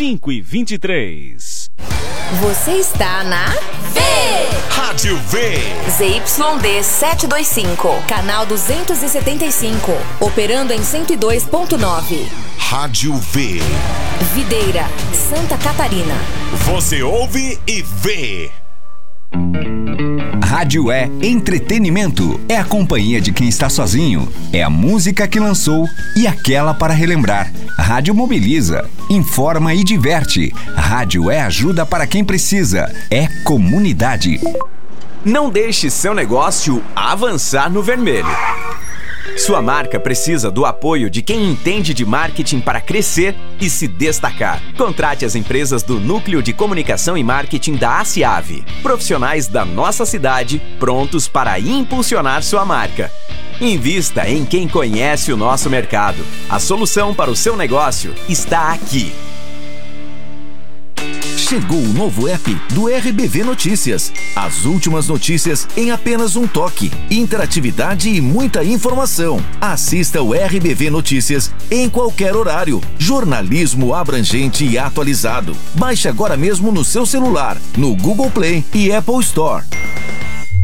5h23. Você está na Rádio V. ZYD 725, canal 275, operando em 102.9. Rádio V. Videira, Santa Catarina. Você ouve e vê. Rádio é entretenimento, é a companhia de quem está sozinho, é a música que lançou e aquela para relembrar. Rádio mobiliza, informa e diverte. Rádio é ajuda para quem precisa, é comunidade. Não deixe seu negócio avançar no vermelho. Sua marca precisa do apoio de quem entende de marketing para crescer e se destacar. Contrate as empresas do Núcleo de Comunicação e Marketing da ACIAV. Profissionais da nossa cidade prontos para impulsionar sua marca. Invista em quem conhece o nosso mercado. A solução para o seu negócio está aqui. Chegou o novo app do RBV Notícias. As últimas notícias em apenas um toque. Interatividade e muita informação. Assista o RBV Notícias em qualquer horário. Jornalismo abrangente e atualizado. Baixe agora mesmo no seu celular, no Google Play e Apple Store.